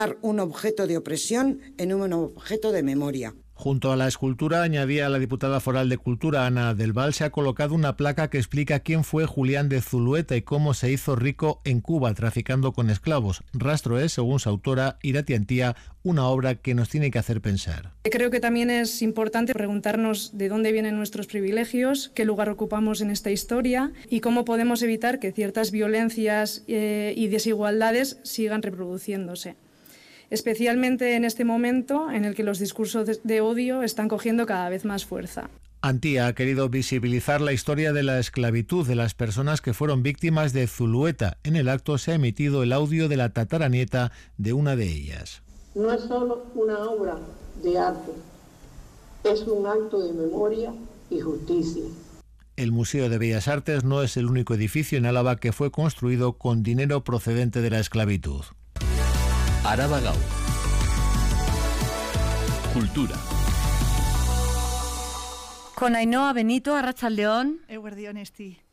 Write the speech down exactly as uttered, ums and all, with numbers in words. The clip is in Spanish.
un objeto de opresión en un objeto de memoria. Junto a la escultura, añadía la diputada foral de Cultura, Ana del Val, se ha colocado una placa que explica quién fue Julián de Zulueta y cómo se hizo rico en Cuba traficando con esclavos. Rastro es, según su autora, Irati Antía, una obra que nos tiene que hacer pensar. Creo que también es importante preguntarnos de dónde vienen nuestros privilegios, qué lugar ocupamos en esta historia y cómo podemos evitar que ciertas violencias eh, y desigualdades sigan reproduciéndose. Especialmente en este momento en el que los discursos de odio están cogiendo cada vez más fuerza. Antía ha querido visibilizar la historia de la esclavitud de las personas que fueron víctimas de Zulueta. En el acto se ha emitido el audio de la tataranieta de una de ellas. No es solo una obra de arte, es un acto de memoria y justicia. El Museo de Bellas Artes no es el único edificio en Álava que fue construido con dinero procedente de la esclavitud. Araba Gau. Cultura. Con Ainhoa Benito, Arratsaldeon. Eguerdion, Esti.